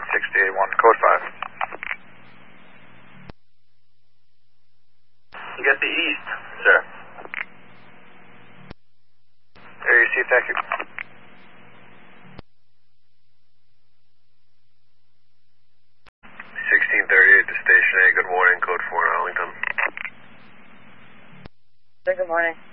681, code 5. You got the east, sir. Area C, thank you. 1638 to Station A, good morning, code 4 in Arlington. Good morning.